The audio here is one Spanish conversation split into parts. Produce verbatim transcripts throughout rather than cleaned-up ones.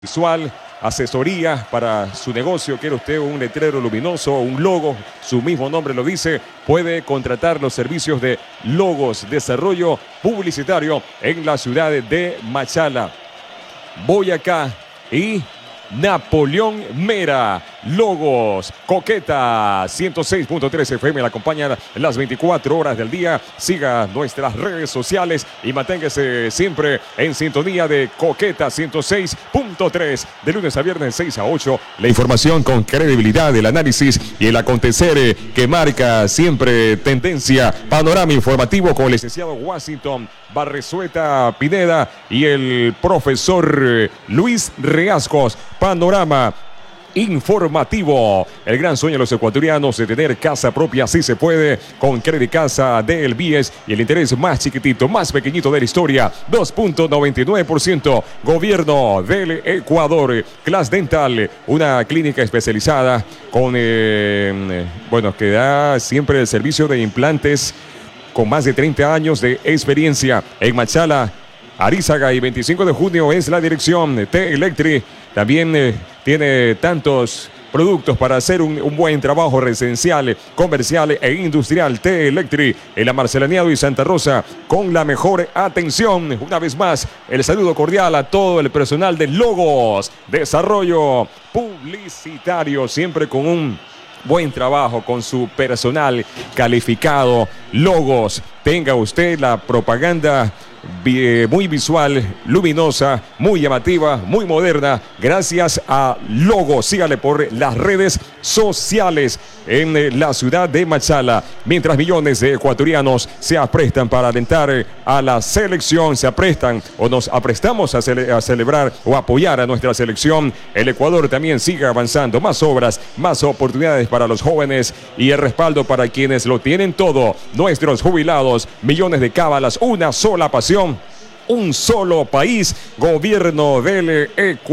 visual, asesoría para su negocio. ¿Quiere usted un letrero luminoso, un logo? Su mismo nombre lo dice. Puede contratar los servicios de Logos, desarrollo publicitario en la ciudad de Machala, Boyacá y Napoleón Mera. Logos, Coqueta ciento seis punto tres F M la acompañan las veinticuatro horas del día. Siga nuestras redes sociales y manténgase siempre en sintonía de Coqueta ciento seis punto tres de lunes a viernes seis a ocho. La información con credibilidad, el análisis y el acontecer que marca siempre tendencia. Panorama informativo con el licenciado Washington Barrezueta Pineda y el profesor Luis Reascos. Panorama informativo. El gran sueño de los ecuatorianos de tener casa propia, sí se puede, con Credit Casa del B I E S y el interés más chiquitito, más pequeñito de la historia, dos punto noventa y nueve por ciento. Gobierno del Ecuador. Class Dental, una clínica especializada con, eh, bueno, que da siempre el servicio de implantes con más de treinta años de experiencia en Machala, Arizaga y veinticinco de junio es la dirección. T-Electric también eh, tiene tantos productos para hacer un, un buen trabajo residencial, comercial e industrial. T-Electric en la Marcelaneado y Santa Rosa con la mejor atención. Una vez más, el saludo cordial a todo el personal de Logos, desarrollo publicitario, siempre con un buen trabajo, con su personal calificado. Logos, tenga usted la propaganda muy visual, luminosa, muy llamativa, muy moderna, gracias a Logos. Sígale por las redes sociales en la ciudad de Machala, mientras millones de ecuatorianos se aprestan para alentar a la selección, se aprestan o nos aprestamos a, cele a celebrar o apoyar a nuestra selección. El Ecuador también sigue avanzando, más obras, más oportunidades para los jóvenes y el respaldo para quienes lo tienen todo, nuestros jubilados, millones de cábalas, una sola pasión, un solo país. Gobierno del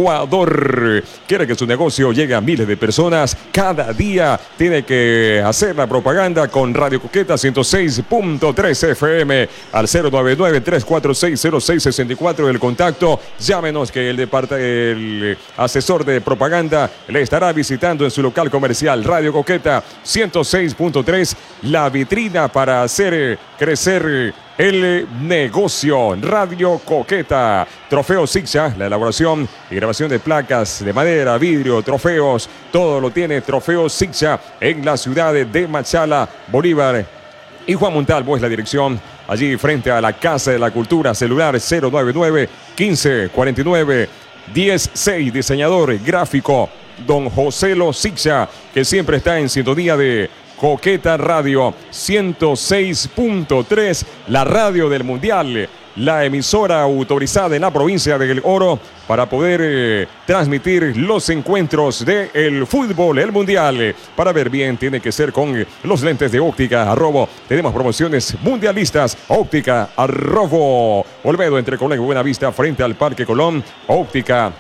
Ecuador quiere que su negocio llegue a miles de personas cada día. Tiene que hacer la propaganda con Radio Coqueta ciento seis punto tres F M al cero nueve nueve, tres cuatro seis, cero seis seis cuatro. El contacto, llámenos que el, depart el asesor de propaganda le estará visitando en su local comercial. Radio Coqueta ciento seis punto tres, la vitrina para hacer crecer el negocio. Radio Coqueta, Trofeo Sixia, la elaboración y grabación de placas de madera, vidrio, trofeos, todo lo tiene Trofeo Sixia en la ciudad de Machala, Bolívar y Juan Montalvo es la dirección. Allí frente a la Casa de la Cultura, celular cero nueve nueve, quince cuarenta y nueve, dieciséis. Diseñador gráfico don José Lo Sixia, que siempre está en sintonía de Coqueta Radio ciento seis punto tres, la radio del Mundial, la emisora autorizada en la provincia del Oro para poder eh, transmitir los encuentros del fútbol, el Mundial. Para ver bien tiene que ser con los lentes de óptica Arrobo. Tenemos promociones mundialistas. Óptica Arrobo, Olmedo entre Colón y Buenavista frente al Parque Colón. Óptica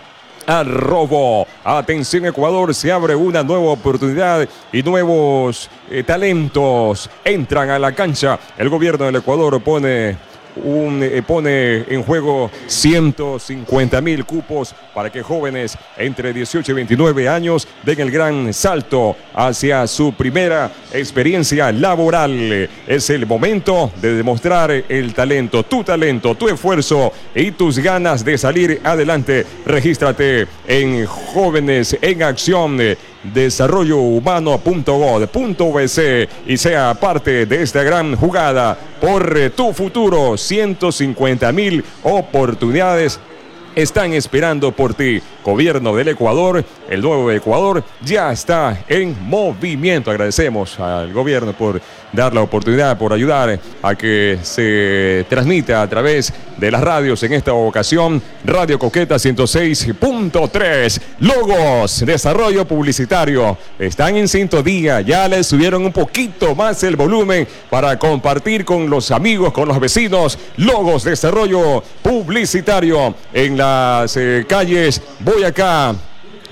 Arrobo. Atención Ecuador, se abre una nueva oportunidad y nuevos eh, talentos entran a la cancha. El gobierno del Ecuador pone, un, eh, pone en juego ciento cincuenta mil cupos para que jóvenes entre dieciocho y veintinueve años den el gran salto hacia su primera experiencia laboral. Es el momento de demostrar el talento, tu talento, tu esfuerzo y tus ganas de salir adelante. Regístrate en Jóvenes en Acción, desarrollo humano punto gov punto be y sea parte de esta gran jugada por tu futuro. ciento cincuenta mil oportunidades están esperando por ti. Gobierno del Ecuador, el nuevo Ecuador ya está en movimiento. Agradecemos al gobierno por dar la oportunidad, por ayudar a que se transmita a través de las radios en esta ocasión. Radio Coqueta ciento seis punto tres. Logos, desarrollo publicitario, están en sintonía. Ya les subieron un poquito más el volumen para compartir con los amigos, con los vecinos. Logos, desarrollo publicitario en las eh, calles Boyacá,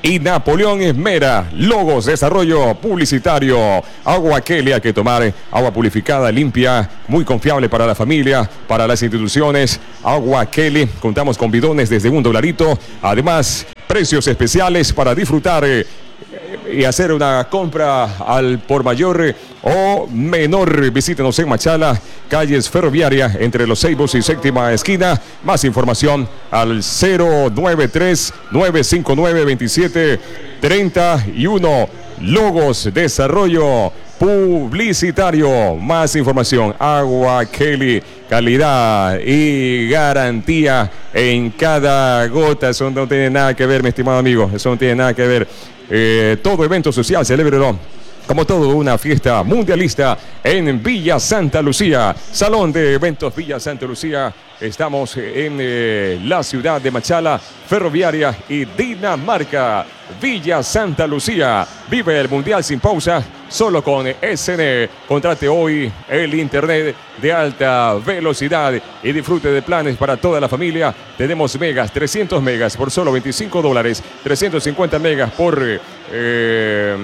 y Napoleón Mera. Logos, desarrollo publicitario. Agua Kelly, hay que tomar agua purificada, limpia, muy confiable para la familia, para las instituciones. Agua Kelly, contamos con bidones desde un dolarito. Además, precios especiales para disfrutar eh, y hacer una compra al por mayor o menor. Visítenos en Machala, calles Ferroviaria, entre Los Ceibos y Séptima Esquina. Más información al cero nueve tres, nueve cinco nueve, veintisiete treinta y uno. Logos, desarrollo publicitario. Más información, Agua Kelly, calidad y garantía en cada gota. Eso no tiene nada que ver, mi estimado amigo, eso no tiene nada que ver. Eh, todo evento social, celébrelo como todo una fiesta mundialista en Villa Santa Lucía. Salón de Eventos Villa Santa Lucía. Estamos en eh, la ciudad de Machala, Ferroviaria y Dinamarca. Villa Santa Lucía. Vive el Mundial sin pausa, solo con S N E. Contrate hoy el internet de alta velocidad y disfrute de planes para toda la familia. Tenemos megas, trescientos megas por solo veinticinco dólares, trescientos cincuenta megas por... Eh,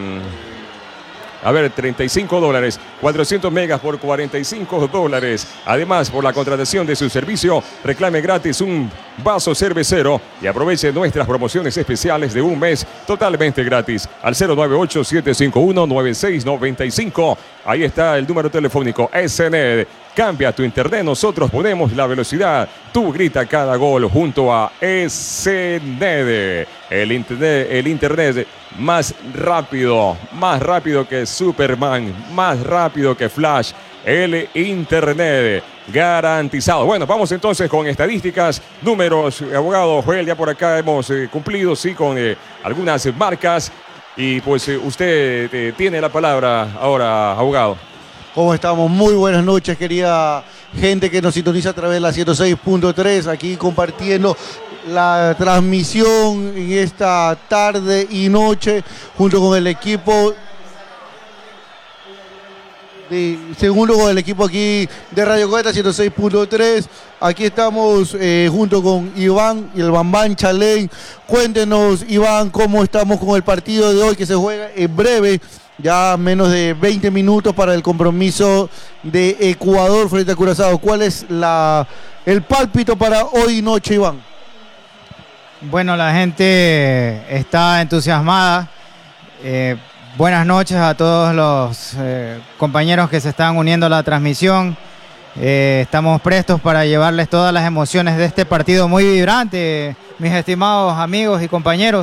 A ver, treinta y cinco dólares, cuatrocientos megas por cuarenta y cinco dólares. Además, por la contratación de su servicio, reclame gratis un vaso cervecero y aproveche nuestras promociones especiales de un mes totalmente gratis al cero nueve ocho, siete cinco uno, nueve seis nueve cinco. Ahí está el número telefónico S N E. Cambia tu internet, nosotros ponemos la velocidad. Tú grita cada gol junto a S N E. El internet, el internet más rápido, más rápido que Superman, más rápido que Flash. El internet garantizado. Bueno, vamos entonces con estadísticas, números. Abogado Joel, ya por acá hemos eh, cumplido, sí, con eh, algunas marcas. Y pues eh, usted eh, tiene la palabra ahora, abogado. ¿Cómo estamos? Muy buenas noches, querida gente que nos sintoniza a través de la ciento seis punto tres, aquí compartiendo la transmisión en esta tarde y noche junto con el equipo de segundo con el equipo aquí de Radio Coheta ciento seis punto tres. Aquí estamos eh, junto con Iván y el Bambán Chalén. Cuéntenos, Iván, cómo estamos con el partido de hoy que se juega en breve. Ya menos de veinte minutos para el compromiso de Ecuador frente a Curazao. ¿Cuál es la, el pálpito para hoy noche, Iván? Bueno, la gente está entusiasmada. Eh, buenas noches a todos los eh, compañeros que se están uniendo a la transmisión. Eh, estamos prestos para llevarles todas las emociones de este partido muy vibrante, mis estimados amigos y compañeros.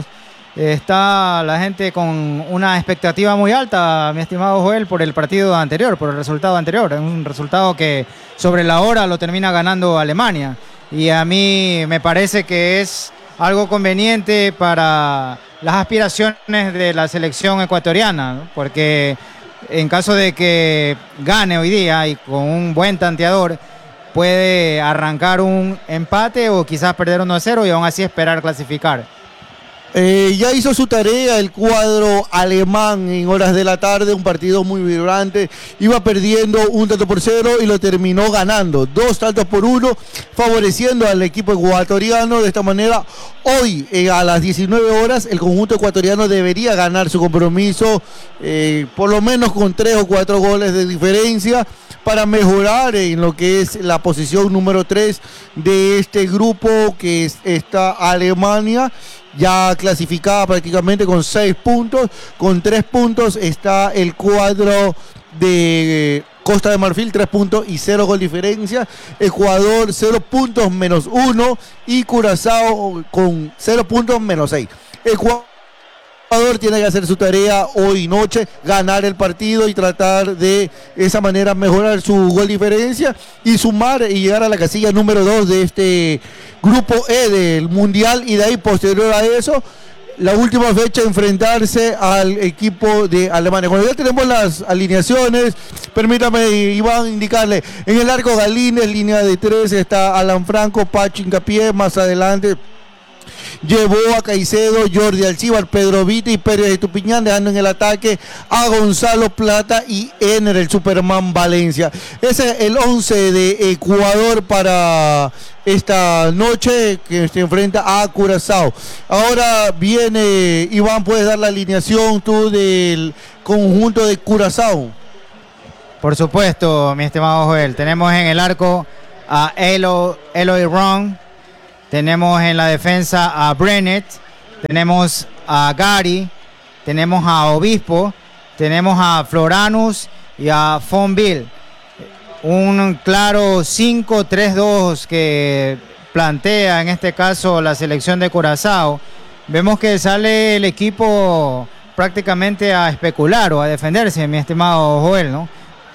Está la gente con una expectativa muy alta, mi estimado Joel, por el partido anterior, por el resultado anterior. Un resultado que sobre la hora lo termina ganando Alemania. Y a mí me parece que es algo conveniente para las aspiraciones de la selección ecuatoriana, ¿no? Porque en caso de que gane hoy día y con un buen tanteador, puede arrancar un empate o quizás perder uno a cero y aún así esperar clasificar. Eh, ya hizo su tarea el cuadro alemán en horas de la tarde, un partido muy vibrante, iba perdiendo un tanto por cero y lo terminó ganando, dos tantos por uno, favoreciendo al equipo ecuatoriano. De esta manera, hoy eh, a las diecinueve horas, el conjunto ecuatoriano debería ganar su compromiso, eh, por lo menos con tres o cuatro goles de diferencia, para mejorar en lo que es la posición número tres de este grupo, que es, está Alemania, ya clasificada prácticamente con seis puntos. Con tres puntos está el cuadro de Costa de Marfil, tres puntos y cero gol diferencia. Ecuador, cero puntos menos uno. Y Curazao con cero puntos menos seis. Ecuador tiene que hacer su tarea hoy noche, ganar el partido y tratar de esa manera mejorar su gol diferencia y sumar y llegar a la casilla número dos de este grupo E del Mundial. Y de ahí, posterior a eso, la última fecha, enfrentarse al equipo de Alemania. Cuando ya tenemos las alineaciones, permítame, Iván, indicarle: en el arco Galíndez, línea de tres, está Alan Franco, Pacho Hincapié, más adelante llevó a Caicedo, Jordi Alcíbar, Pedro Vita y Pérez Estupiñán, dejando en el ataque a Gonzalo Plata y Ener, el Superman Valencia. Ese es el once de Ecuador para esta noche, que se enfrenta a Curazao. Ahora viene, Iván, ¿puedes dar la alineación tú del conjunto de Curazao? Por supuesto, mi estimado Joel. Tenemos en el arco a Elo, Eloy Ron, tenemos en la defensa a Brennett, tenemos a Gary, tenemos a Obispo, tenemos a Floranus y a Fonville. Un claro cinco tres dos que plantea en este caso la selección de Curazao. Vemos que sale el equipo prácticamente a especular o a defenderse, mi estimado Joel, ¿no?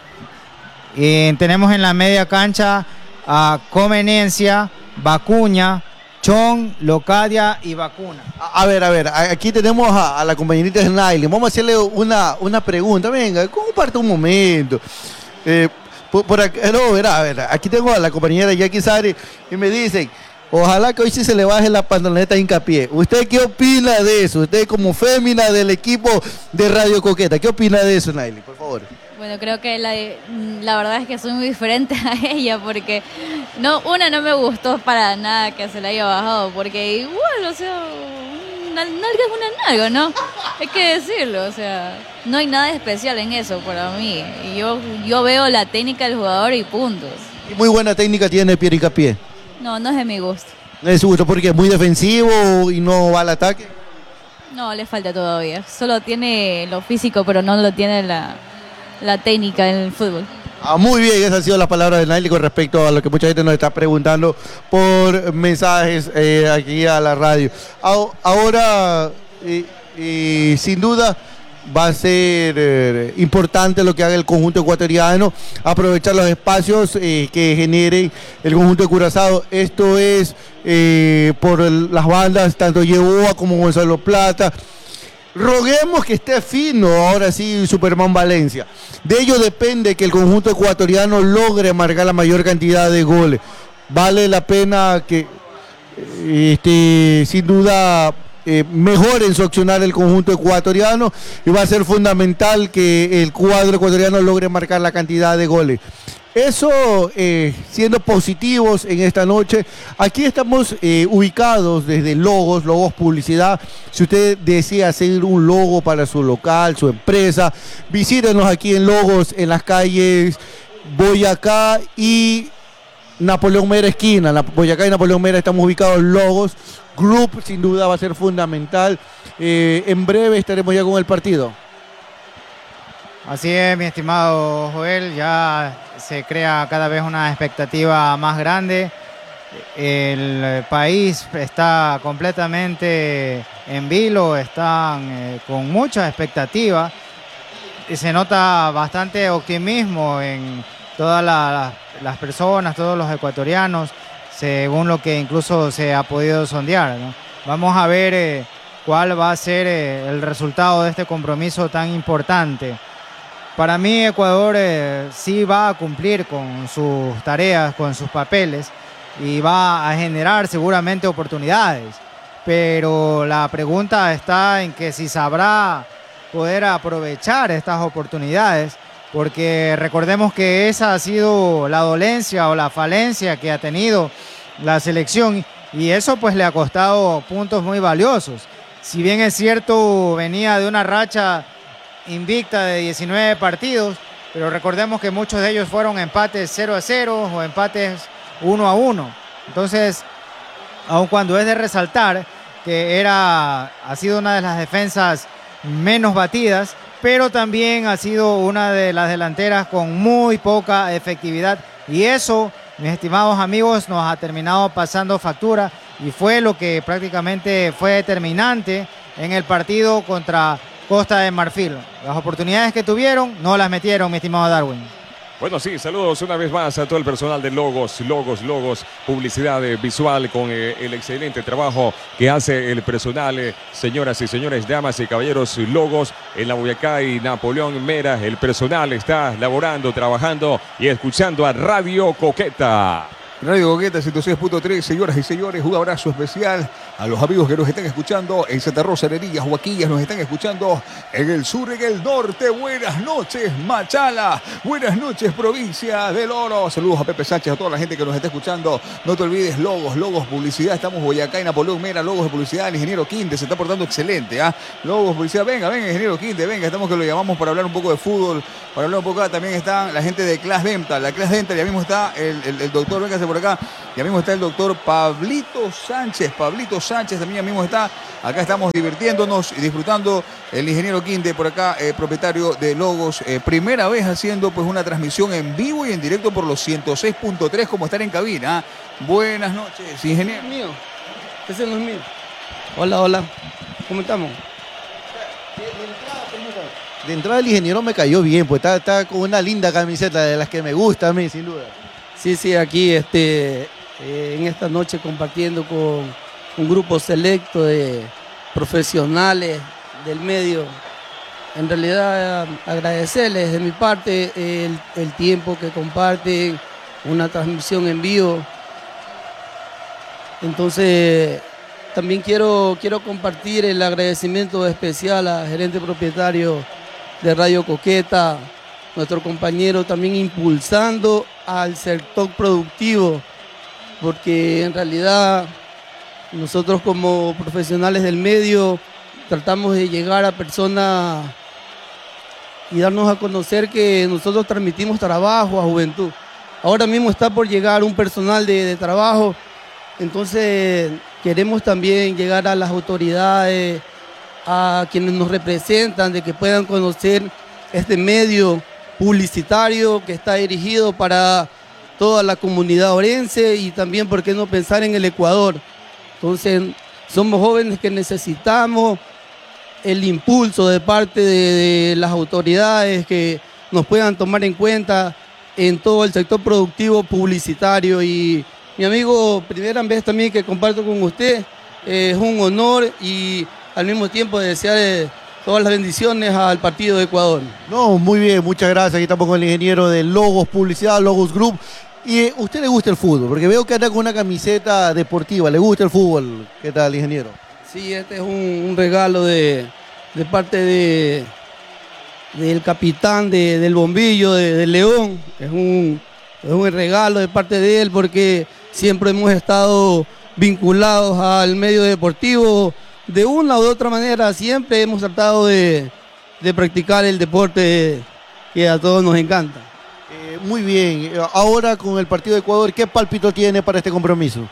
Y tenemos en la media cancha a Conveniencia, Bacuña, Chon, Locadia y Vacuna. A, a ver, a ver, aquí tenemos a, a la compañerita Snailey. Vamos a hacerle una, una pregunta. Venga, comparte un momento. Eh, por, por acá, no, verá, a ver, aquí tengo a la compañera Jackie Sari y me dicen, ojalá que hoy sí se le baje la pantaloneta de hincapié. ¿Usted qué opina de eso? Usted como fémina del equipo de Radio Coqueta, ¿qué opina de eso, Snailey? Por favor. Bueno, creo que la, la verdad es que soy muy diferente a ella porque no, una no me gustó para nada que se la haya bajado porque igual, o sea, una nalga es una nalga, ¿no? Hay que decirlo, o sea, no hay nada especial en eso para mí. Y yo, yo veo la técnica del jugador y puntos. Y muy buena técnica tiene Pierre Hincapié. No, no es de mi gusto. No es de su gusto porque es muy defensivo y no va al ataque. No, le falta todavía. Solo tiene lo físico, pero no lo tiene la... la técnica en el fútbol. Ah, muy bien, esas han sido las palabras de Naily con respecto a lo que mucha gente nos está preguntando por mensajes eh, aquí a la radio. Ahora, eh, eh, sin duda, va a ser eh, importante lo que haga el conjunto ecuatoriano, aprovechar los espacios eh, que genere el conjunto de Curazao. Esto es eh, por el, las bandas, tanto Yeboa como Gonzalo Plata. Roguemos que esté fino ahora sí Superman Valencia. De ello depende que el conjunto ecuatoriano logre marcar la mayor cantidad de goles. Vale la pena que este, sin duda eh, mejoren su accionar el conjunto ecuatoriano y va a ser fundamental que el cuadro ecuatoriano logre marcar la cantidad de goles. Eso eh, siendo positivos en esta noche. Aquí estamos eh, ubicados desde Logos, Logos Publicidad. Si usted desea hacer un logo para su local, su empresa, visítenos aquí en Logos, en las calles Boyacá y Napoleón Mera esquina. Boyacá y Napoleón Mera estamos ubicados en Logos. Group sin duda va a ser fundamental. Eh, en breve estaremos ya con el partido. Así es, mi estimado Joel, ya se crea cada vez una expectativa más grande. El país está completamente en vilo, están eh, con mucha expectativa. Y se nota bastante optimismo en todas la, las personas, todos los ecuatorianos, según lo que incluso se ha podido sondear, ¿no? Vamos a ver eh, cuál va a ser eh, el resultado de este compromiso tan importante. Para mí Ecuador eh, sí va a cumplir con sus tareas, con sus papeles y va a generar seguramente oportunidades, pero la pregunta está en que si sabrá poder aprovechar estas oportunidades, porque recordemos que esa ha sido la dolencia o la falencia que ha tenido la selección y eso pues le ha costado puntos muy valiosos. Si bien es cierto venía de una racha invicta de diecinueve partidos, pero recordemos que muchos de ellos fueron empates cero a cero o empates uno a uno. Entonces, aun cuando es de resaltar que era, ha sido una de las defensas menos batidas, pero también ha sido una de las delanteras con muy poca efectividad y eso, mis estimados amigos, nos ha terminado pasando factura y fue lo que prácticamente fue determinante en el partido contra Costa de Marfil. Las oportunidades que tuvieron no las metieron, mi estimado Darwin. Bueno, sí, saludos una vez más a todo el personal de Logos, Logos, Logos, publicidad eh, visual con eh, el excelente trabajo que hace el personal, eh, señoras y señores, damas y caballeros, Logos en la Boyacá y Napoleón Mera. El personal está laborando, trabajando y escuchando a Radio Coqueta. Radio Coqueta ciento seis punto tres, señoras y señores, un abrazo especial a los amigos que nos están escuchando en Santa Rosa, Hererías, Huaquillas, nos están escuchando en el sur, en el norte. Buenas noches, Machala. Buenas noches, provincia del Oro. Saludos a Pepe Sánchez, a toda la gente que nos está escuchando. No te olvides, Logos, Logos Publicidad. Estamos Boyacá y Napoleón Mera, Logos de Publicidad. El ingeniero Quinte se está portando excelente. ¿ah? Logos Publicidad, venga, venga, ingeniero Quinte, venga. Estamos que lo llamamos para hablar un poco de fútbol, para hablar un poco. También están la gente de Class Dental. La Class Dental, ya mismo está el, el, el doctor, véngase por acá. Ya mismo está el doctor Pablito Sánchez. Pablito Sánchez también ya mismo está. Acá estamos divirtiéndonos y disfrutando. El ingeniero Quinte por acá, eh, propietario de Logos. Eh, primera vez haciendo pues una transmisión en vivo y en directo por los ciento seis punto tres, como estar en cabina. ¿eh? Buenas noches, ingeniero. Mío. Ese no es mío. Hola, hola. ¿Cómo estamos? De entrada el ingeniero me cayó bien, pues está, está con una linda camiseta de las que me gusta a mí, sin duda. Sí, sí, aquí este, eh, en esta noche compartiendo con un grupo selecto de profesionales del medio. En realidad agradecerles de mi parte el, el tiempo que comparten, una transmisión en vivo. Entonces también quiero, quiero compartir el agradecimiento especial al gerente propietario de Radio Coqueta, nuestro compañero también impulsando al sector productivo, porque en realidad nosotros como profesionales del medio tratamos de llegar a personas y darnos a conocer que nosotros transmitimos trabajo a juventud. Ahora mismo está por llegar un personal de, de trabajo, entonces queremos también llegar a las autoridades, a quienes nos representan, de que puedan conocer este medio publicitario que está dirigido para toda la comunidad orense y también, ¿por qué no pensar en el Ecuador? Entonces, somos jóvenes que necesitamos el impulso de parte de, de las autoridades que nos puedan tomar en cuenta en todo el sector productivo publicitario. Y mi amigo, primera vez también que comparto con usted, eh, es un honor y al mismo tiempo desear eh, todas las bendiciones al partido de Ecuador. No, muy bien, muchas gracias. Aquí estamos con el ingeniero de Logos Publicidad, Logos Group. ¿Y eh, usted le gusta el fútbol? Porque veo que anda con una camiseta deportiva. ¿Le gusta el fútbol? ¿Qué tal, ingeniero? Sí, este es un, un regalo de, de parte de, del capitán de, del Bombillo, de, de León. Es un, es un regalo de parte de él porque siempre hemos estado vinculados al medio deportivo. De una u otra manera siempre hemos tratado de, de practicar el deporte que a todos nos encanta. Eh, muy bien, ahora con el partido de Ecuador, ¿qué pálpito tiene para este compromiso?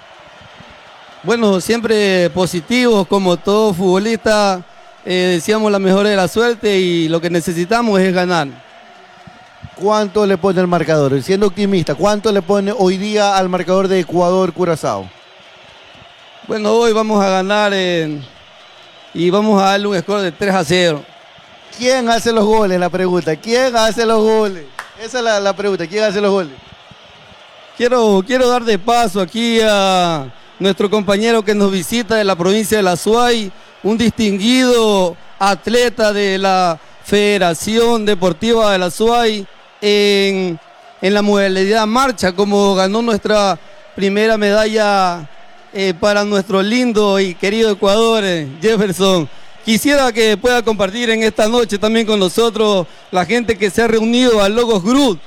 Bueno, siempre positivos, como todo futbolista, eh, deseamos la mejor de la suerte y lo que necesitamos es ganar. ¿Cuánto le pone el marcador? Siendo optimista, ¿cuánto le pone hoy día al marcador de Ecuador-Curazao? Bueno, hoy vamos a ganar en, y vamos a darle un score de tres a cero. ¿Quién hace los goles? La pregunta. ¿Quién hace los goles? Esa es la, la pregunta. ¿Quién hace los goles? Quiero, quiero dar de paso aquí a nuestro compañero que nos visita de la provincia de La Suay, un distinguido atleta de la Federación Deportiva de La Suay en, en la modalidad marcha, como ganó nuestra primera medalla Eh, para nuestro lindo y querido Ecuador, eh, Jefferson. Quisiera que pueda compartir en esta noche también con nosotros la gente que se ha reunido al Logos Group.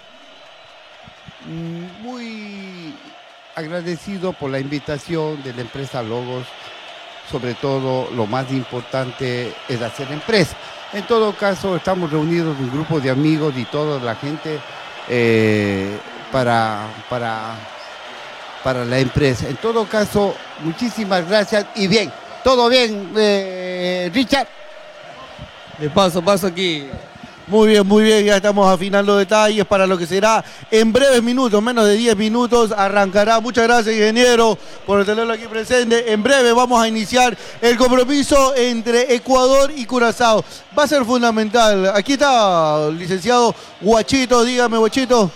Muy agradecido por la invitación de la empresa Logos. Sobre todo, lo más importante es hacer empresa. En todo caso, estamos reunidos un grupo de amigos y toda la gente eh, para... para para la empresa. En todo caso, muchísimas gracias y bien, todo bien, eh, Richard. De paso, paso aquí. Muy bien, muy bien, ya estamos afinando detalles para lo que será en breves minutos, menos de diez minutos, arrancará. Muchas gracias, ingeniero, por tenerlo aquí presente. En breve vamos a iniciar el compromiso entre Ecuador y Curazao. Va a ser fundamental. Aquí está el licenciado Guachito, dígame, Guachito.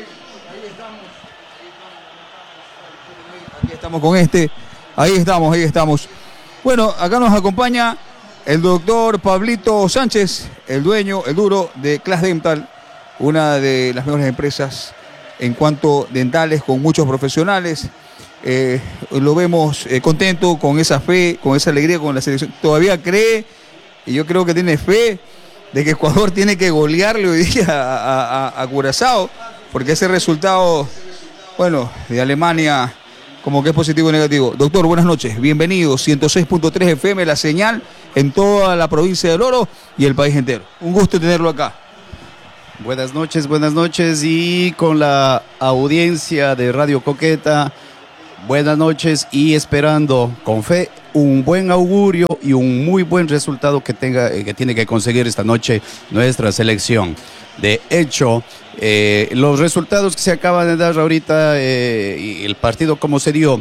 Estamos con este, ahí estamos, ahí estamos. Bueno, acá nos acompaña el doctor Pablito Sánchez, el dueño, el duro de Class Dental, una de las mejores empresas en cuanto dentales con muchos profesionales. Eh, lo vemos eh, contento, con esa fe, con esa alegría, con la selección. Todavía cree, y yo creo que tiene fe, de que Ecuador tiene que golearle hoy día a, a, a Curazao, porque ese resultado, bueno, de Alemania, como que es positivo o negativo. Doctor, buenas noches, bienvenido, ciento seis punto tres F M, la señal en toda la provincia del Oro y el país entero. Un gusto tenerlo acá. Buenas noches, buenas noches, y con la audiencia de Radio Coqueta, buenas noches, y esperando con fe un buen augurio y un muy buen resultado que tenga, que tiene que conseguir esta noche nuestra selección. De hecho, eh, los resultados que se acaban de dar ahorita, eh, y el partido como se dio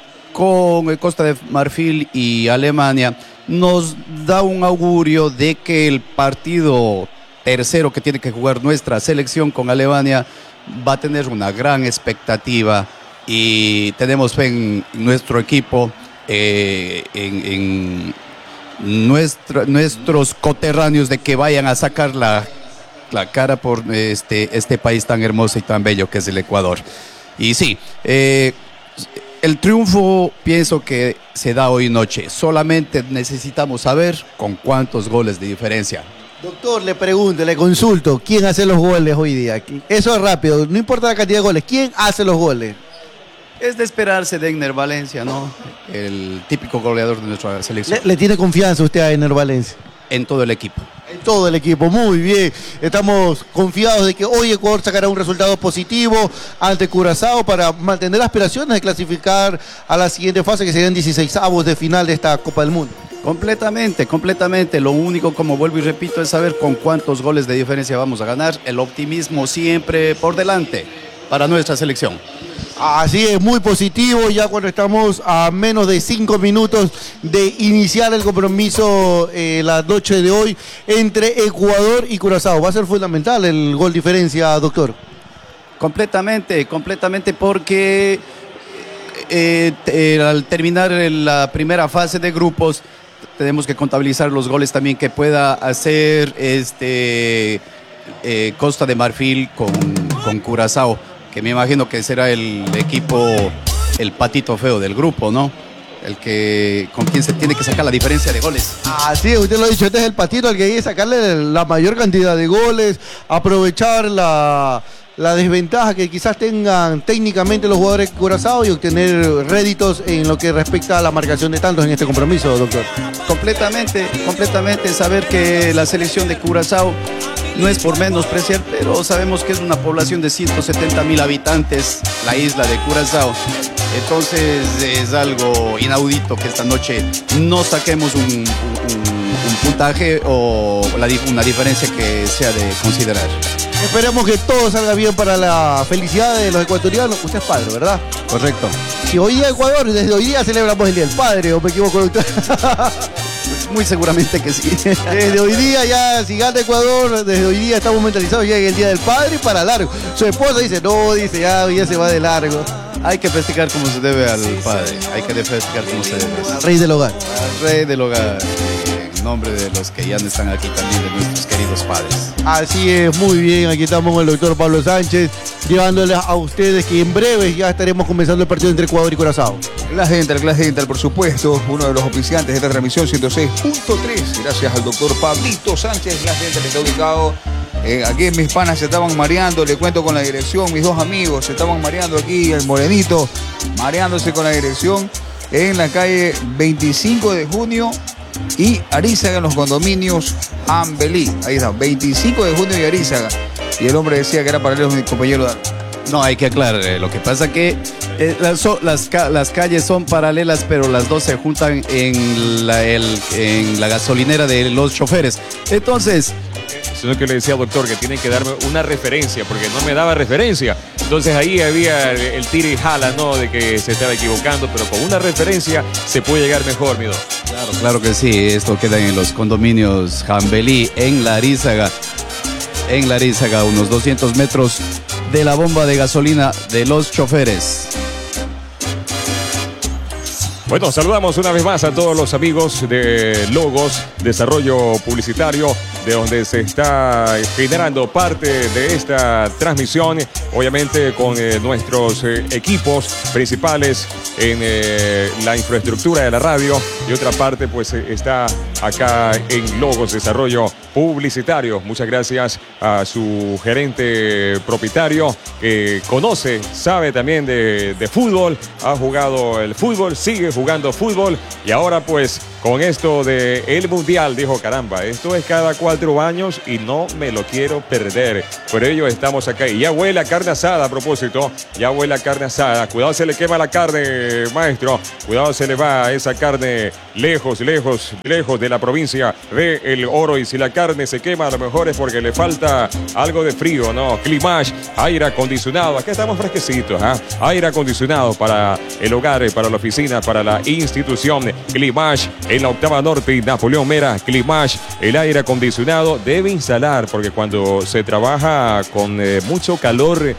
con Costa de Marfil y Alemania, nos da un augurio de que el partido tercero que tiene que jugar nuestra selección con Alemania va a tener una gran expectativa, y tenemos fe en nuestro equipo, eh, en, en nuestra, nuestros coterráneos, de que vayan a sacar la, la cara por este, este país tan hermoso y tan bello que es el Ecuador. Y sí, eh, el triunfo pienso que se da hoy noche, solamente necesitamos saber con cuántos goles de diferencia. Doctor, le pregunto, le consulto, ¿quién hace los goles hoy día? Eso es rápido, no importa la cantidad de goles, ¿quién hace los goles? Es de esperarse de Egner Valencia, ¿no? El típico goleador de nuestra selección. ¿Le, le tiene confianza usted a Egner Valencia? En todo el equipo. En todo el equipo, muy bien. Estamos confiados de que hoy Ecuador sacará un resultado positivo ante Curazao para mantener aspiraciones de clasificar a la siguiente fase, que serían dieciseisavos de final de esta Copa del Mundo. Completamente, completamente. Lo único, como vuelvo y repito, es saber con cuántos goles de diferencia vamos a ganar. El optimismo siempre por delante para nuestra selección. Así es, muy positivo, ya cuando estamos a menos de cinco minutos de iniciar el compromiso eh, la noche de hoy entre Ecuador y Curazao. Va a ser fundamental el gol diferencia, doctor. Completamente, completamente, porque eh, eh, al terminar la primera fase de grupos tenemos que contabilizar los goles también que pueda hacer este eh, Costa de Marfil con, con Curazao, que me imagino que será el equipo, el patito feo del grupo, ¿no? El que, con quien se tiene que sacar la diferencia de goles. Así es, usted lo ha dicho, este es el patito al que hay que sacarle la mayor cantidad de goles, aprovechar la, la desventaja que quizás tengan técnicamente los jugadores de Curazao y obtener réditos en lo que respecta a la marcación de tantos en este compromiso, doctor. Completamente, completamente, saber que la selección de Curazao no es por menospreciar, pero sabemos que es una población de ciento setenta mil habitantes, la isla de Curazao. Entonces es algo inaudito que esta noche no saquemos un, un, un puntaje o la, una diferencia que sea de considerar. Esperemos que todo salga bien para la felicidad de los ecuatorianos. Usted es padre, ¿verdad? Correcto. Si hoy día Ecuador, desde hoy día celebramos el Día del Padre, ¿o me equivoco, doctor? Muy seguramente que sí. Desde hoy día ya, si gana Ecuador, desde hoy día estamos mentalizados ya en el Día del Padre y para largo. Su esposa dice, no, dice, ya, hoy día se va de largo. Hay que festejar como se debe al padre, hay que festejar como se debe. Al rey del hogar. Al rey del hogar, en nombre de los que ya no están aquí también, de nuestros queridos padres. Así es, muy bien, aquí estamos con el doctor Pablo Sánchez, llevándoles a ustedes que en breve ya estaremos comenzando el partido entre Ecuador y Curazao. Clase Dental, Clase Dental, por supuesto, uno de los oficiantes de esta transmisión ciento seis punto tres. Gracias al doctor Pablito Sánchez. Clase Dental está ubicado eh, aquí. Mis panas se estaban mareando, le cuento con la dirección. Mis dos amigos se estaban mareando aquí, el morenito, mareándose con la dirección en la calle veinticinco de junio y Arízaga, en los condominios Ambelí. Ahí está, veinticinco de junio y Arízaga. Y el hombre decía que era paralelo a mi compañero Dan. No, hay que aclarar, eh, lo que pasa que eh, las, so, las, ca las calles son paralelas, pero las dos se juntan en la, el, en la gasolinera de los choferes. Entonces... Sino que le decía al doctor que tienen que darme una referencia, porque no me daba referencia. Entonces ahí había el tira y jala, ¿no? De que se estaba equivocando, pero con una referencia se puede llegar mejor, mi don. Claro, claro que sí. Esto queda en los condominios Jambelí, en Larízaga. En Larízaga, unos doscientos metros de la bomba de gasolina de los choferes. Bueno, saludamos una vez más a todos los amigos de Logos, Desarrollo Publicitario, de donde se está generando parte de esta transmisión, obviamente con eh, nuestros eh, equipos principales en eh, la infraestructura de la radio, y otra parte pues eh, está acá en Logos Desarrollo Publicitario. Muchas gracias a su gerente propietario, que conoce, sabe también de, de fútbol, ha jugado el fútbol, sigue jugando fútbol, y ahora pues con esto de el Mundial dijo, caramba, esto es cada cuatro años y no me lo quiero perder. Por ello estamos acá, y ya huele a carne asada a propósito, ya huele a carne asada. Cuidado, se le quema la carne, maestro, cuidado, se le va esa carne lejos, lejos, lejos de la provincia de El Oro, y si la carne se quema a lo mejor es porque le falta algo de frío, ¿no? Climash, aire acondicionado, acá estamos fresquecitos, ¿eh? Aire acondicionado para el hogar, para la oficina, para la institución. Climash en la Octava Norte y Napoleón Mera. Climash, el aire acondicionado debe instalar, porque cuando se trabaja con eh, mucho calor,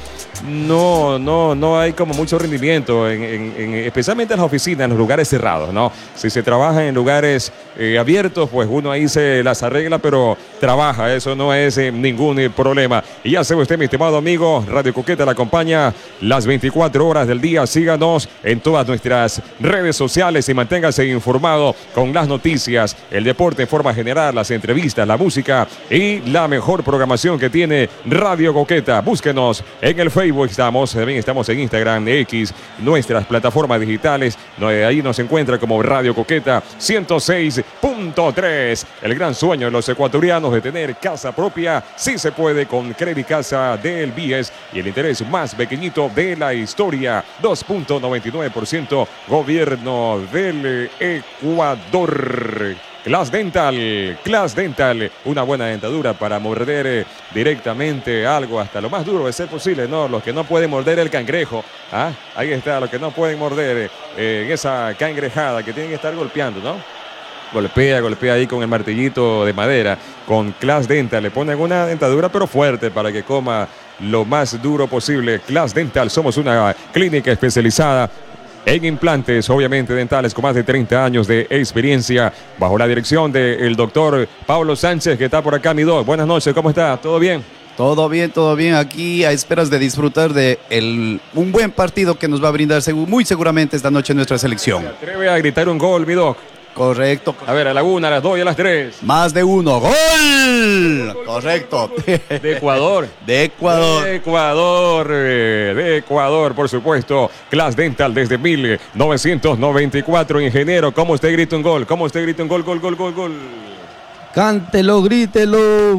no, no, no hay como mucho rendimiento, en, en, en, especialmente en las oficinas, en los lugares cerrados, ¿no? Si se trabaja en lugares eh, abiertos, pues uno ahí se las arregla, pero trabaja, eso no es eh, ningún eh, problema. Y ya sabe usted, mi estimado amigo, Radio Coqueta la acompaña las veinticuatro horas del día. Síganos en todas nuestras redes sociales y manténgase informado con las noticias, el deporte en forma general, las entrevistas, la música y la mejor programación que tiene Radio Coqueta. Búsquenos en el Facebook, estamos, también estamos en Instagram, X, nuestras plataformas digitales, ahí nos encuentra como Radio Coqueta ciento seis punto tres. El gran sueño de los ecuatorianos de tener casa propia, sí se puede con Credit Casa del B I E S, y el interés más pequeñito de la historia, dos punto noventa y nueve por ciento, gobierno del Ecuador. Class Dental, Class Dental, una buena dentadura para morder eh, directamente algo, hasta lo más duro de ser posible, ¿no? Los que no pueden morder el cangrejo, ¿ah? Ahí está, los que no pueden morder eh, esa cangrejada, que tienen que estar golpeando, ¿no? Golpea, golpea ahí con el martillito de madera, con Class Dental, le ponen una dentadura pero fuerte para que coma lo más duro posible. Class Dental, somos una clínica especializada en implantes, obviamente dentales, con más de treinta años de experiencia, bajo la dirección del doctor Pablo Sánchez, que está por acá, mi doc. Buenas noches, ¿cómo está? ¿Todo bien? Todo bien, todo bien. Aquí a esperas de disfrutar de el, un buen partido que nos va a brindar muy seguramente esta noche nuestra selección. ¿Se atreve a gritar un gol, mi doc? Correcto. A ver, a la una, a las dos y a las tres. Más de uno. ¡Gol! Correcto. De Ecuador. De Ecuador. De Ecuador. De Ecuador, por supuesto. Class Dental desde mil novecientos noventa y cuatro. Ingeniero, ¿cómo usted grita un gol? ¿Cómo usted grita un gol, gol, gol, gol, gol? Cántelo, grítelo,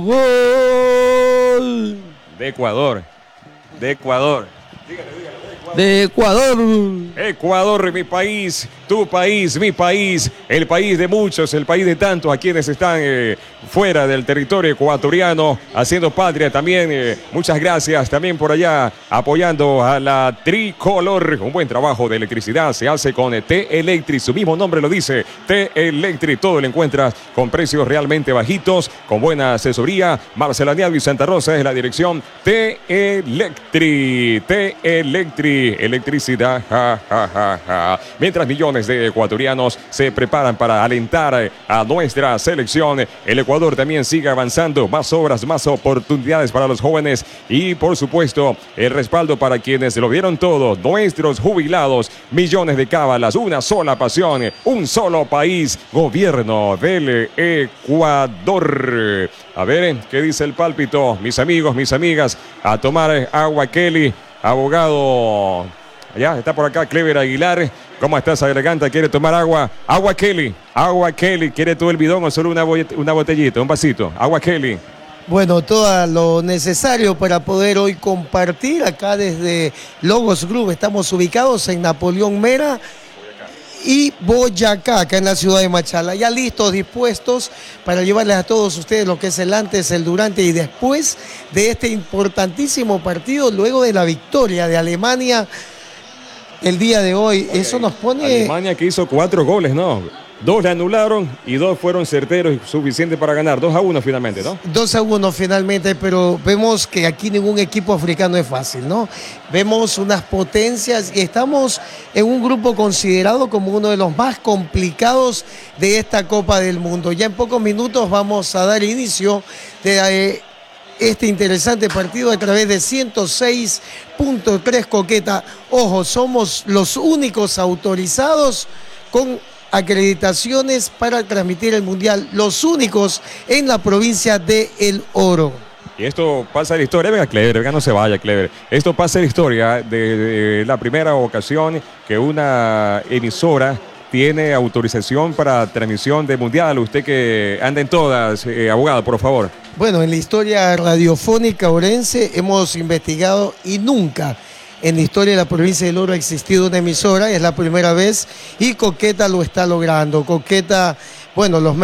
gol. De Ecuador. De Ecuador. Dígale, dígale. De Ecuador. Ecuador, mi país, tu país, mi país, el país de muchos, el país de tantos, a quienes están eh, fuera del territorio ecuatoriano, haciendo patria también. Eh, muchas gracias también por allá, apoyando a la tricolor. Un buen trabajo de electricidad se hace con T-Electric, su mismo nombre lo dice, T-Electric. Todo lo encuentras con precios realmente bajitos, con buena asesoría. Marcelaniado y Santa Rosa es la dirección. T-Electric, T-Electric. Electricidad, ja, ja, ja, ja. Mientras millones de ecuatorianos se preparan para alentar a nuestra selección, el Ecuador también sigue avanzando. Más obras, más oportunidades para los jóvenes y, por supuesto, el respaldo para quienes lo dieron todo. Nuestros jubilados, millones de cábalas, una sola pasión, un solo país, gobierno del Ecuador. A ver, ¿qué dice el pálpito? Mis amigos, mis amigas, a tomar agua, Kelly. Abogado, ya está por acá Clever Aguilar. ¿Cómo estás, Agreganta? ¿Quiere tomar agua? Agua Kelly, agua Kelly. ¿Quiere todo el bidón o solo una, una botellita, un vasito? Agua Kelly. Bueno, todo lo necesario para poder hoy compartir acá desde Logos Group. Estamos ubicados en Napoleón Mera y Boyacá, acá en la ciudad de Machala. Ya listos, dispuestos para llevarles a todos ustedes lo que es el antes, el durante y después de este importantísimo partido, luego de la victoria de Alemania el día de hoy. Eso nos pone... Alemania que hizo cuatro goles, ¿no? Dos le anularon y dos fueron certeros y suficientes para ganar. Dos a uno finalmente, ¿no? dos a uno finalmente, pero vemos que aquí ningún equipo africano es fácil, ¿no? Vemos unas potencias y estamos en un grupo considerado como uno de los más complicados de esta Copa del Mundo. Ya en pocos minutos vamos a dar inicio de eh, este interesante partido a través de ciento seis punto tres Coqueta. Ojo, somos los únicos autorizados con acreditaciones para transmitir el Mundial, los únicos en la provincia de El Oro. Y esto pasa a la historia, venga Clever, venga no se vaya Clever. Esto pasa a la historia de, de la primera ocasión que una emisora tiene autorización para transmisión de Mundial. Usted que anda en todas, eh, abogado, por favor. Bueno, en la historia radiofónica orense hemos investigado y nunca en la historia de la provincia del Oro ha existido una emisora, es la primera vez y Coqueta lo está logrando. Coqueta, bueno, los